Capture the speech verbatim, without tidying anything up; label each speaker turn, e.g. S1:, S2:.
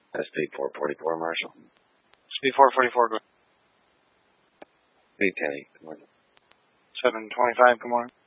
S1: S P four forty-four, Marshall.
S2: S P four forty-four, good.
S1: three ten, good morning.
S2: seven twenty-five, good morning.